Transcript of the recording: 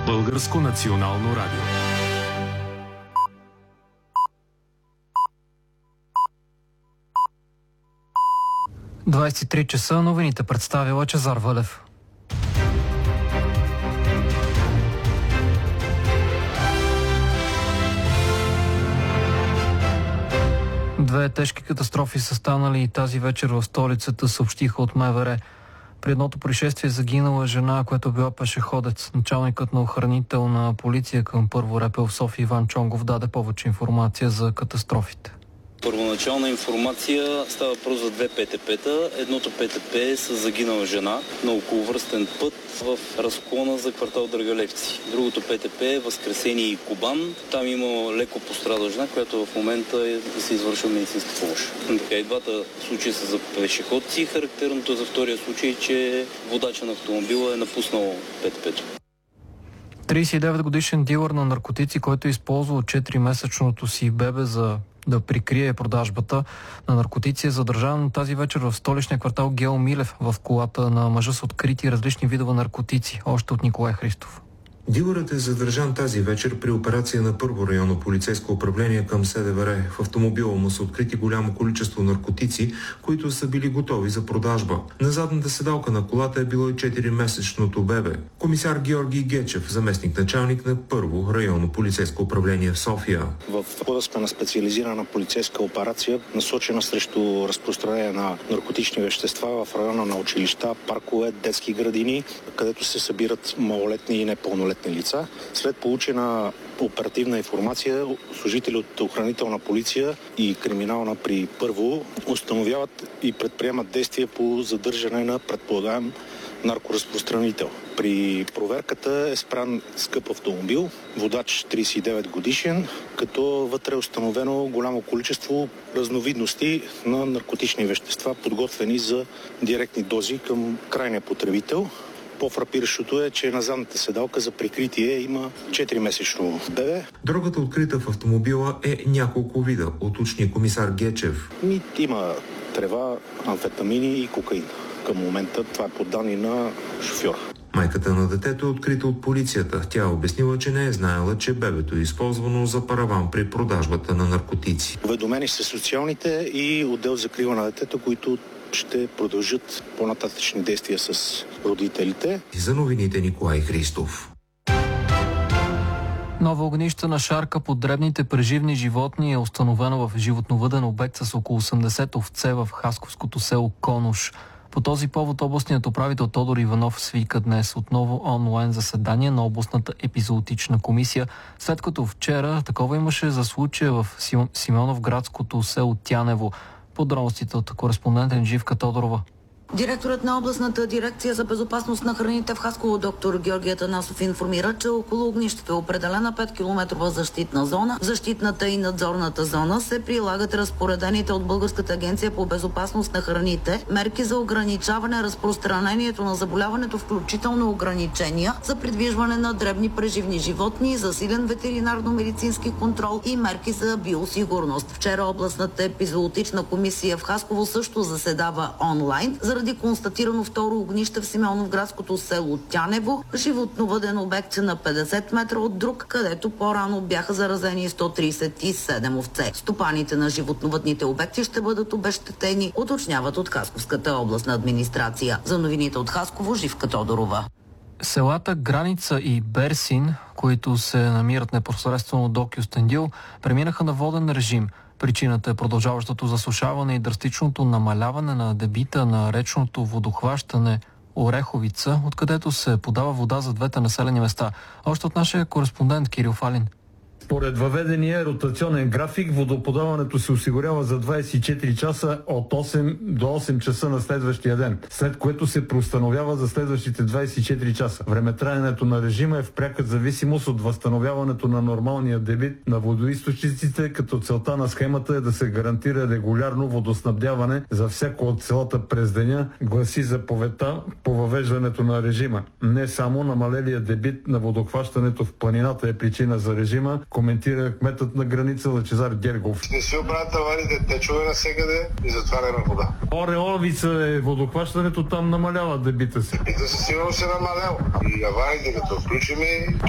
Българско национално радио. ...23 часа, новините представя Лъчезар Вълев. Две тежки катастрофи са станали и тази вечер в столицата, съобщиха от МВР. При едното происшествие загинала жена, която била пешеходец. Началникът на охранителна полиция към Първо РПУ в София Иван Чонгов даде повече информация за катастрофите. Първоначална информация става въпрос за две ПТП-та. Едното ПТП е с загинала жена на околовръстен път в разклона за квартал Драгалевци. Другото ПТП е Възкресение и Кубан. Там има леко пострадала жена, която в момента се извършва медицинска помощ. Така, и двата случая са за пешеходци. Характерното за втория случай е, че водача на автомобила е напуснал ПТП-то. 39-годишен дилър на наркотици, който е използвал 4-месечното си бебе за да прикрие продажбата на наркотици, е задържан тази вечер в столичния квартал Гео Милев. В колата на мъжа са открити различни видове наркотици. Още от Николай Христов. Дилърът е задържан тази вечер при операция на Първо районно полицейско управление към СДВР. В автомобила му са открити голямо количество наркотици, които са били готови за продажба. На задната седалка на колата е било и 4-месечното бебе. Комисар Георги Гечев, заместник началник на Първо районно полицейско управление в София. В хода сме на специализирана полицейска операция, насочена срещу разпространение на наркотични вещества в района на училища, паркове, детски градини, където се събират малолетни и непълнолетни лица. След получена оперативна информация, служители от охранителна полиция и криминална при Първо установяват и предприемат действия по задържане на предполагаем наркоразпространител. При проверката е спрян скъп автомобил, водач 39 годишен, като вътре е установено голямо количество разновидности на наркотични вещества, подготвени за директни дози към крайния потребител. По-фрапиращото е, че на задната седалка за прикритие има 4-месечно бебе. Дрогата, открита в автомобила, е няколко вида, уточни комисар Гечев. Има трева, амфетамини и кокаин. Към момента това е по данни на шофьор. Майката на детето е открита от полицията. Тя е обяснила, че не е знаела, че бебето е използвано за параван при продажбата на наркотици. Уведомени са социалните и отдел за закрила на детето, които ще продължат по-нататъчни действия с родителите. За новините Николай Христов. Ново огнище на шарка под дребните преживни животни е установено в животновъден обект с около 80 овце в хасковското село Конуш. По този повод областният управител Тодор Иванов свика днес отново онлайн заседание на областната епизоотична комисия, след като вчера такова имаше за случая в Симеоновградското село Тянево. Подробностите от кореспондентен Живка Тодорова. Директорът на областната дирекция за безопасност на храните в Хасково доктор Георги Атанасов информира, че около огнището е определена 5-километрова защитна зона. В защитната и надзорната зона се прилагат разпоредените от Българската агенция по безопасност на храните мерки за ограничаване разпространението на заболяването, включително ограничения за придвижване на дребни преживни животни, засилен ветеринарно-медицински контрол и мерки за биосигурност. Вчера областната епизоотична комисия в Хасково също заседава онлайн, заради констатирано второ огнище в Симеоновградското село Тянево, животновъден обект на 50 метра от друг, където по-рано бяха заразени 137 овце. Стопаните на животновъдните обекти ще бъдат обезщетени, уточняват от Хасковската областна администрация. За новините от Хасково, Живка Тодорова. Селата Граница и Берсин, които се намират непосредствено до Кюстендил, преминаха на воден режим. Причината е продължаващото засушаване и драстичното намаляване на дебита на речното водохващане Ореховица, откъдето се подава вода за двете населени места. Още от нашия кореспондент Кирил Фалин. Според въведения ротационен график, водоподаването се осигурява за 24 часа от 8 до 8 часа на следващия ден, след което се преустановява за следващите 24 часа. Времетраенето на режима е в пряка зависимост от възстановяването на нормалния дебит на водоизточниците, като целта на схемата е да се гарантира регулярно водоснабдяване за всяко от селата през деня, гласи заповедта по въвеждането на режима. Не само намалелия дебит на водохващането в планината е причина за режима, коментира кметът на Граница Лъчезар Гергов. Не си оправят таваните, течове навсекъде и затваряме вода. Ореховица е водохващането, там намалява дебита си. Дебита със сигурност се намалява. И аварите, като включим,